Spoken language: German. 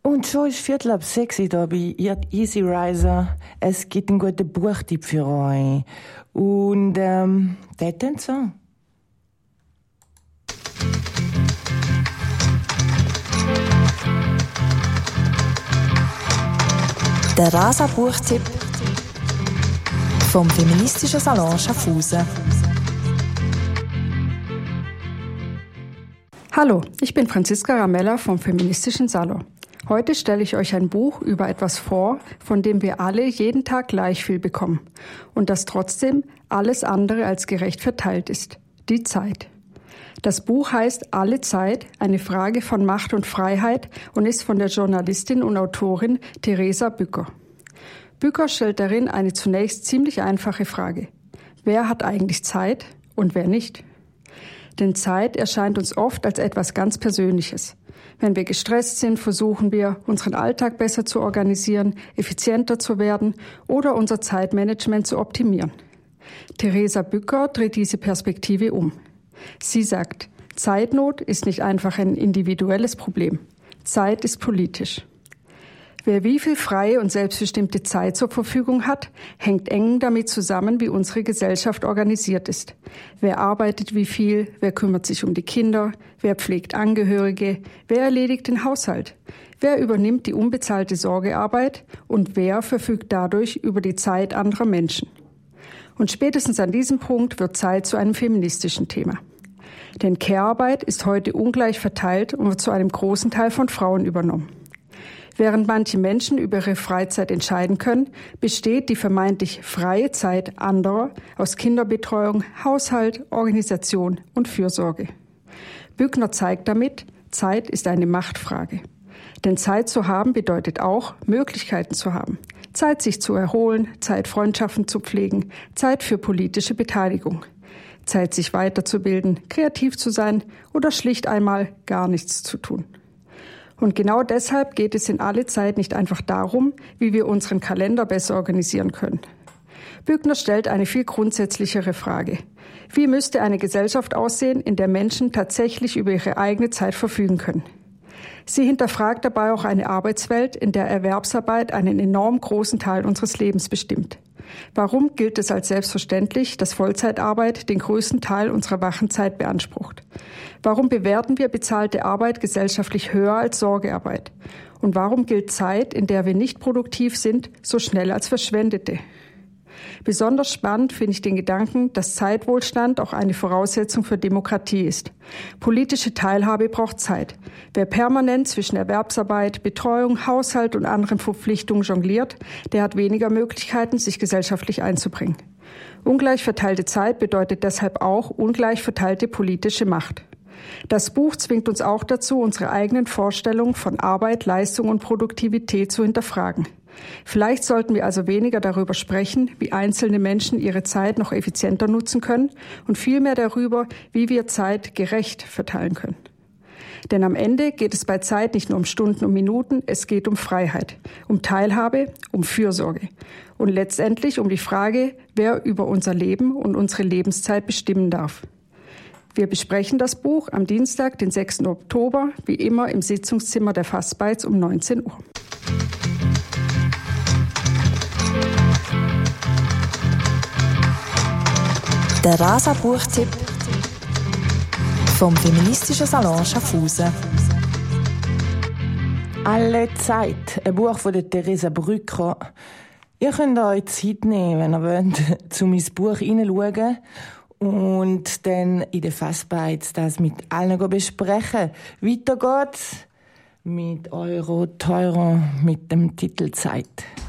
Und schon ist 5:45 hier bei Easy Riser. Es gibt einen guten Buchtipp für euch. Und, der tönt so. Der Rasa-Buchtipp vom feministischen Salon Schaffhausen. Hallo, ich bin Franziska Ramella vom feministischen Salon. Heute stelle ich euch ein Buch über etwas vor, von dem wir alle jeden Tag gleich viel bekommen und das trotzdem alles andere als gerecht verteilt ist: die Zeit. Das Buch heißt Alle Zeit, eine Frage von Macht und Freiheit und ist von der Journalistin und Autorin Theresa Bücker. Bücker stellt darin eine zunächst ziemlich einfache Frage: Wer hat eigentlich Zeit und wer nicht? Denn Zeit erscheint uns oft als etwas ganz Persönliches. Wenn wir gestresst sind, versuchen wir, unseren Alltag besser zu organisieren, effizienter zu werden oder unser Zeitmanagement zu optimieren. Theresa Bücker dreht diese Perspektive um. Sie sagt, Zeitnot ist nicht einfach ein individuelles Problem. Zeit ist politisch. Wer wie viel freie und selbstbestimmte Zeit zur Verfügung hat, hängt eng damit zusammen, wie unsere Gesellschaft organisiert ist. Wer arbeitet wie viel, wer kümmert sich um die Kinder, wer pflegt Angehörige, wer erledigt den Haushalt, wer übernimmt die unbezahlte Sorgearbeit und wer verfügt dadurch über die Zeit anderer Menschen. Und spätestens an diesem Punkt wird Zeit zu einem feministischen Thema. Denn Care-Arbeit ist heute ungleich verteilt und wird zu einem großen Teil von Frauen übernommen. Während manche Menschen über ihre Freizeit entscheiden können, besteht die vermeintlich freie Zeit anderer aus Kinderbetreuung, Haushalt, Organisation und Fürsorge. Bücker zeigt damit, Zeit ist eine Machtfrage. Denn Zeit zu haben bedeutet auch, Möglichkeiten zu haben. Zeit, sich zu erholen, Zeit, Freundschaften zu pflegen, Zeit für politische Beteiligung. Zeit, sich weiterzubilden, kreativ zu sein oder schlicht einmal gar nichts zu tun. Und genau deshalb geht es in Alle Zeit nicht einfach darum, wie wir unseren Kalender besser organisieren können. Bücker stellt eine viel grundsätzlichere Frage. Wie müsste eine Gesellschaft aussehen, in der Menschen tatsächlich über ihre eigene Zeit verfügen können? Sie hinterfragt dabei auch eine Arbeitswelt, in der Erwerbsarbeit einen enorm großen Teil unseres Lebens bestimmt. Warum gilt es als selbstverständlich, dass Vollzeitarbeit den größten Teil unserer wachen Zeit beansprucht? Warum bewerten wir bezahlte Arbeit gesellschaftlich höher als Sorgearbeit? Und warum gilt Zeit, in der wir nicht produktiv sind, so schnell als verschwendete? Besonders spannend finde ich den Gedanken, dass Zeitwohlstand auch eine Voraussetzung für Demokratie ist. Politische Teilhabe braucht Zeit. Wer permanent zwischen Erwerbsarbeit, Betreuung, Haushalt und anderen Verpflichtungen jongliert, der hat weniger Möglichkeiten, sich gesellschaftlich einzubringen. Ungleich verteilte Zeit bedeutet deshalb auch ungleich verteilte politische Macht. Das Buch zwingt uns auch dazu, unsere eigenen Vorstellungen von Arbeit, Leistung und Produktivität zu hinterfragen. Vielleicht sollten wir also weniger darüber sprechen, wie einzelne Menschen ihre Zeit noch effizienter nutzen können und vielmehr darüber, wie wir Zeit gerecht verteilen können. Denn am Ende geht es bei Zeit nicht nur um Stunden und Minuten, es geht um Freiheit, um Teilhabe, um Fürsorge und letztendlich um die Frage, wer über unser Leben und unsere Lebenszeit bestimmen darf. Wir besprechen das Buch am Dienstag, den 6. Oktober, wie immer im Sitzungszimmer der Fassbeiz um 19 Uhr. Der Rasa-Buchtipp vom feministischen Salon Schaffhausen. Alle Zeit, ein Buch von der Theresa Bücker. Ihr könnt euch Zeit nehmen, wenn ihr wollt, zu mein Buch hineinschauen und dann in der Fassbeiz das mit allen besprechen. Weiter geht's mit Euro Teuro mit dem Titel Zeit.